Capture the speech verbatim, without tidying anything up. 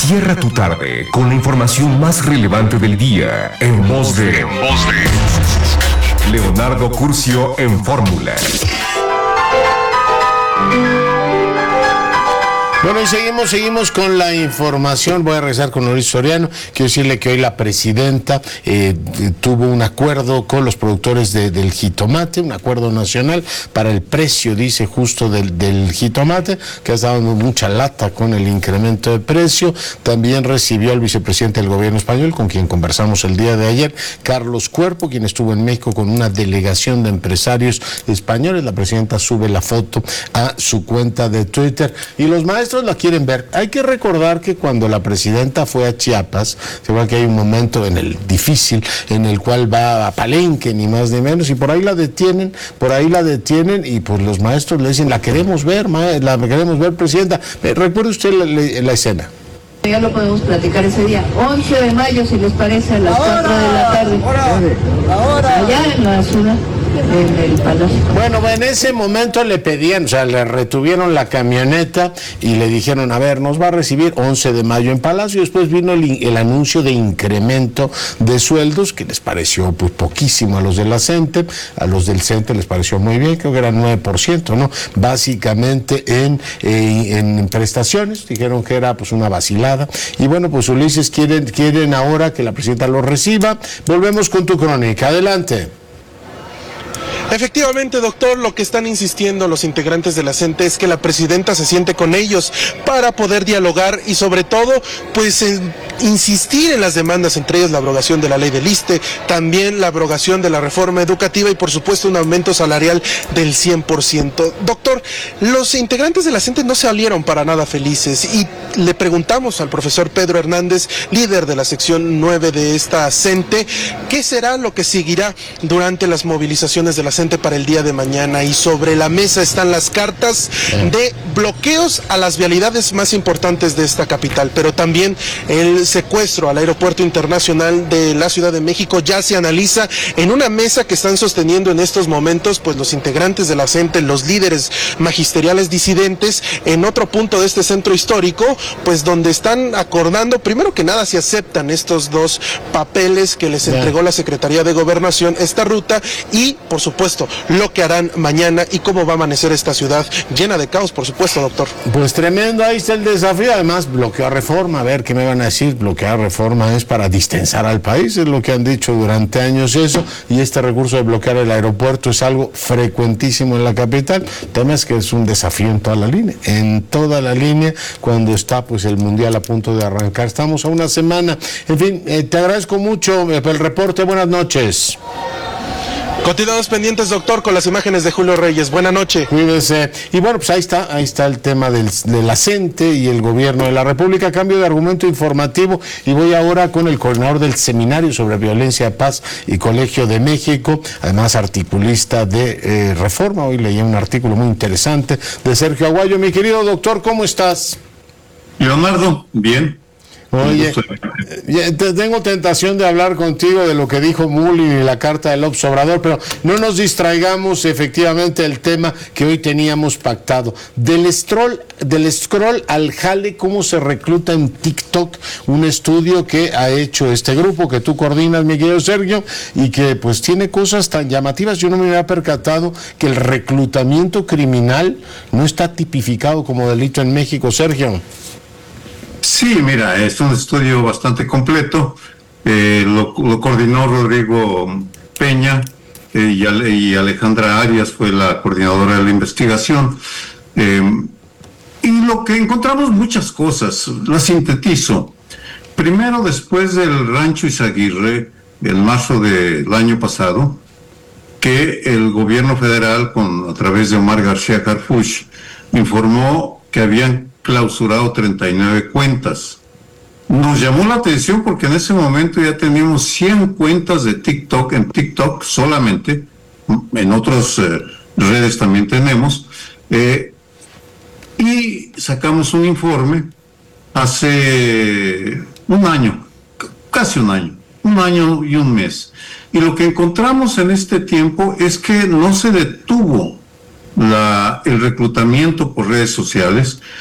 Cierra tu tarde con la información más relevante del día en voz de, en voz de Leonardo Curcio en Fórmula. Bueno, y seguimos, seguimos con la información. Voy a regresar con Luis Soriano. Quiero decirle que hoy la presidenta eh, tuvo un acuerdo con los productores de, del jitomate, un acuerdo nacional para el precio, dice, justo del, del jitomate, que ha estado dando mucha lata con el incremento de precio. También recibió al vicepresidente del gobierno español, con quien conversamos el día de ayer, Carlos Cuerpo, quien estuvo en México con una delegación de empresarios españoles. La presidenta sube la foto a su cuenta de Twitter y los maestros la quieren ver. Hay que recordar que cuando la presidenta fue a Chiapas, seguro que hay un momento en el difícil en el cual va a Palenque, ni más ni menos, y por ahí la detienen, por ahí la detienen y pues los maestros le dicen, la queremos ver, ma la queremos ver, presidenta. ¿Recuerda usted la, la, la escena? Ya lo podemos platicar ese día. once de mayo, si les parece, a las cuatro de la tarde. Ahora, ahora. Allá en la ciudad. En el palacio. Bueno, en ese momento le pedían, o sea, le retuvieron la camioneta y le dijeron, a ver, nos va a recibir once de mayo en Palacio. Y después vino el, el anuncio de incremento de sueldos, que les pareció pues poquísimo a los de la CENTE, a los del CENTE les pareció muy bien, creo que era nueve por ciento, ¿no? Básicamente en, eh, en prestaciones, dijeron que era pues una vacilada. Y bueno, pues Ulises, quieren, quieren ahora que la presidenta lo reciba. Volvemos con tu crónica, adelante. Efectivamente, doctor, lo que están insistiendo los integrantes de la CENTE es que la presidenta se siente con ellos para poder dialogar y sobre todo, pues, en insistir en las demandas, entre ellas la abrogación de la ley del ISSSTE, también la abrogación de la reforma educativa y por supuesto un aumento salarial del cien por ciento. Doctor, los integrantes de la CENTE no salieron para nada felices y le preguntamos al profesor Pedro Hernández, líder de la sección nueve de esta CENTE, ¿qué será lo que seguirá durante las movilizaciones de la CENTE para el día de mañana? Y sobre la mesa están las cartas de bloqueos a las vialidades más importantes de esta capital, pero también el secuestro al aeropuerto internacional de la Ciudad de México ya se analiza en una mesa que están sosteniendo en estos momentos pues los integrantes de la CENTE, los líderes magisteriales disidentes, en otro punto de este centro histórico, pues donde están acordando, primero que nada, si aceptan estos dos papeles que les entregó la Secretaría de Gobernación, esta ruta, y por supuesto lo que harán mañana y cómo va a amanecer esta ciudad llena de caos, por supuesto, doctor. Pues tremendo, ahí está el desafío. Además, bloquear reforma, a ver qué me van a decir. Bloquear reforma es para distensar al país, es lo que han dicho durante años eso, y este recurso de bloquear el aeropuerto es algo frecuentísimo en la capital. El tema es que es un desafío en toda la línea, en toda la línea, cuando está pues el mundial a punto de arrancar. Estamos a una semana. En fin, eh, te agradezco mucho eh, el reporte. Buenas noches. Continuamos pendientes, doctor, con las imágenes de Julio Reyes. Buena noche. Cuídese. Y bueno, pues ahí está, ahí está el tema del, de la CENTE y el gobierno de la República. Cambio de argumento informativo y voy ahora con el coordinador del Seminario sobre Violencia, Paz y Colegio de México, además articulista de eh, Reforma. Hoy leí un artículo muy interesante de Sergio Aguayo. Mi querido doctor, ¿cómo estás? Leonardo, bien. Oye, tengo tentación de hablar contigo de lo que dijo Mullin y la carta del López Obrador, pero no nos distraigamos efectivamente del tema que hoy teníamos pactado. Del scroll, del scroll al jale, cómo se recluta en TikTok, un estudio que ha hecho este grupo que tú coordinas, mi querido Sergio, y que pues tiene cosas tan llamativas. Yo no me había percatado que el reclutamiento criminal no está tipificado como delito en México, Sergio. Sí, mira, es un estudio bastante completo, eh, lo, lo coordinó Rodrigo Peña eh, y, Ale, y Alejandra Arias fue la coordinadora de la investigación, eh, y lo que encontramos muchas cosas, las sintetizo. Primero, después del Rancho Izaguirre, en marzo del año pasado, que el gobierno federal, con, a través de Omar García Harfuch, informó que habían clausurado treinta y nueve cuentas. Nos llamó la atención porque en ese momento ya teníamos cien cuentas de TikTok, en TikTok solamente, en otras eh, redes también tenemos, eh, y sacamos un informe hace un año, casi un año, un año y un mes. Y lo que encontramos en este tiempo es que no se detuvo la, el reclutamiento por redes sociales,